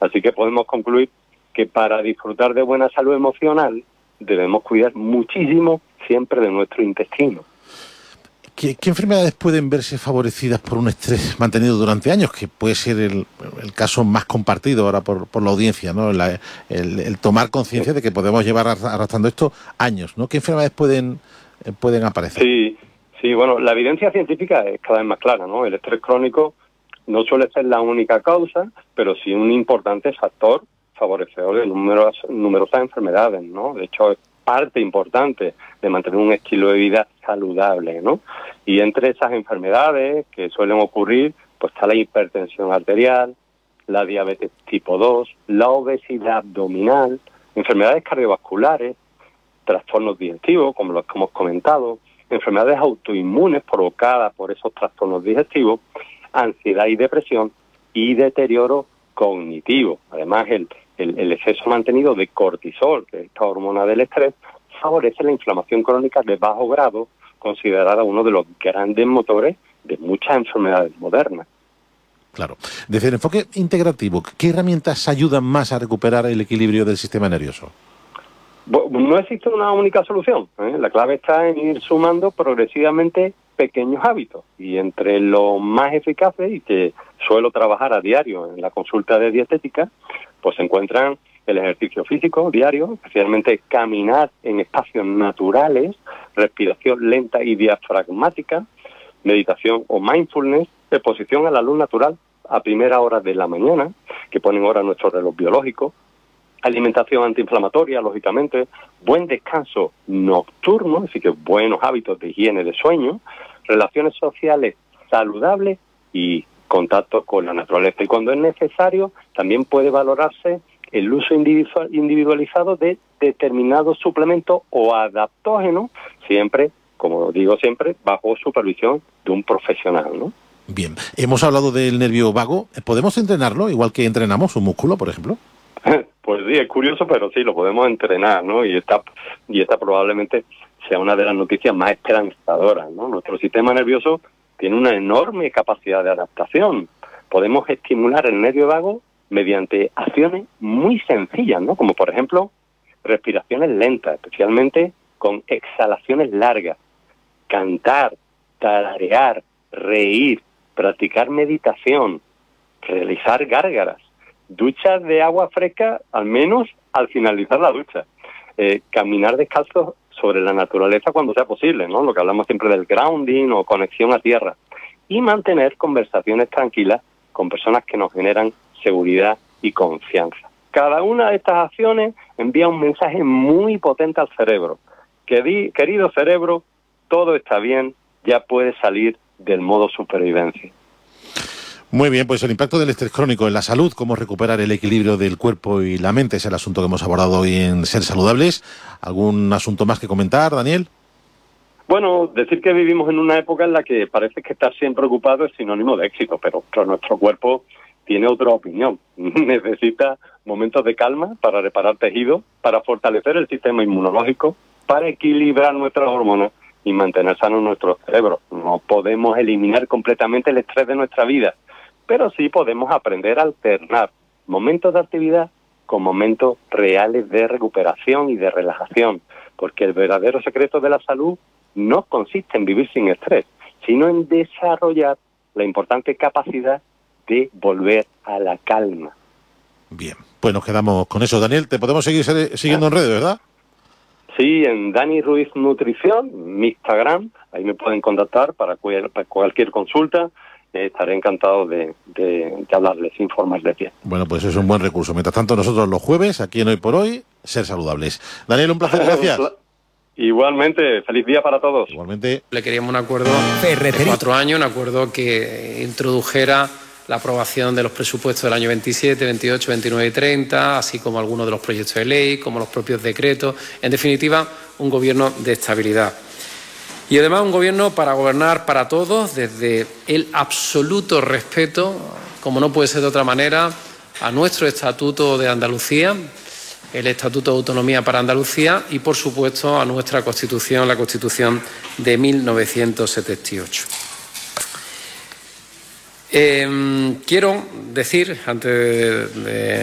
Así que podemos concluir que para disfrutar de buena salud emocional debemos cuidar muchísimo siempre de nuestro intestino. ¿Qué enfermedades pueden verse favorecidas por un estrés mantenido durante años? Que puede ser el caso más compartido ahora por la audiencia, ¿no? El tomar conciencia de que podemos llevar arrastrando esto años, ¿no? ¿Qué enfermedades pueden aparecer? Sí, bueno, la evidencia científica es cada vez más clara, ¿no? El estrés crónico no suele ser la única causa, pero sí un importante factor favorecedor de numerosas enfermedades, ¿no? De hecho, es parte importante de mantener un estilo de vida saludable, ¿no? Y entre esas enfermedades que suelen ocurrir, pues está la hipertensión arterial, la diabetes tipo 2, la obesidad abdominal, enfermedades cardiovasculares, trastornos digestivos, como los que hemos comentado, enfermedades autoinmunes provocadas por esos trastornos digestivos, ansiedad y depresión y deterioro cognitivo. Además, el exceso mantenido de cortisol, que es esta hormona del estrés, favorece la inflamación crónica de bajo grado, considerada uno de los grandes motores de muchas enfermedades modernas. Claro. Desde el enfoque integrativo, ¿qué herramientas ayudan más a recuperar el equilibrio del sistema nervioso? No existe una única solución, ¿eh? La clave está en ir sumando progresivamente pequeños hábitos, y entre los más eficaces y que suelo trabajar a diario en la consulta de dietética, pues se encuentran el ejercicio físico diario, especialmente caminar en espacios naturales, respiración lenta y diafragmática, meditación o mindfulness, exposición a la luz natural a primera hora de la mañana, que ponen hora nuestro reloj biológico, alimentación antiinflamatoria, lógicamente, buen descanso nocturno, así que buenos hábitos de higiene de sueño, relaciones sociales saludables y contacto con la naturaleza. Y cuando es necesario, también puede valorarse el uso individualizado de determinados suplementos o adaptógenos, siempre, como digo siempre, bajo supervisión de un profesional, ¿no? Bien, hemos hablado del nervio vago. ¿Podemos entrenarlo igual que entrenamos un músculo, por ejemplo? Pues sí, es curioso, pero sí, lo podemos entrenar, ¿no? Y esta probablemente sea una de las noticias más esperanzadoras, ¿no? Nuestro sistema nervioso tiene una enorme capacidad de adaptación. Podemos estimular el nervio vago mediante acciones muy sencillas, ¿no? Como por ejemplo, respiraciones lentas, especialmente con exhalaciones largas, cantar, tararear, reír, practicar meditación, realizar gárgaras, duchas de agua fresca al menos al finalizar la ducha, caminar descalzo sobre la naturaleza cuando sea posible, ¿no? Lo que hablamos siempre del grounding o conexión a tierra, y mantener conversaciones tranquilas con personas que nos generan seguridad y confianza. Cada una de estas acciones envía un mensaje muy potente al cerebro. Querido cerebro, todo está bien, ya puedes salir del modo supervivencia. Muy bien, pues el impacto del estrés crónico en la salud, cómo recuperar el equilibrio del cuerpo y la mente, es el asunto que hemos abordado hoy en Ser Saludables. ¿Algún asunto más que comentar, Daniel? Bueno, decir que vivimos en una época en la que parece que estar siempre ocupado es sinónimo de éxito, pero nuestro cuerpo tiene otra opinión. Necesita momentos de calma para reparar tejidos, para fortalecer el sistema inmunológico, para equilibrar nuestras hormonas y mantener sano nuestro cerebro. No podemos eliminar completamente el estrés de nuestra vida, pero sí podemos aprender a alternar momentos de actividad con momentos reales de recuperación y de relajación, porque el verdadero secreto de la salud no consiste en vivir sin estrés, sino en desarrollar la importante capacidad de volver a la calma. Bien, pues nos quedamos con eso. Daniel, te podemos seguir siguiendo en redes, ¿verdad? Sí, en Dani Ruiz Nutrición, mi Instagram, ahí me pueden contactar para cualquier consulta. Estaré encantado de hablarles, informarles bien. Bueno, pues es un buen recurso. Mientras tanto, nosotros los jueves, aquí en Hoy por Hoy, Ser Saludables. Daniel, un placer, gracias. Igualmente, feliz día para todos. Igualmente. Le queríamos un acuerdo de 4 años, un acuerdo que introdujera la aprobación de los presupuestos del año 27, 28, 29 y 30, así como algunos de los proyectos de ley, como los propios decretos. En definitiva, un gobierno de estabilidad. Y además un gobierno para gobernar para todos, desde el absoluto respeto, como no puede ser de otra manera, a nuestro Estatuto de Andalucía, el Estatuto de Autonomía para Andalucía y, por supuesto, a nuestra Constitución, la Constitución de 1978. Quiero decir, antes de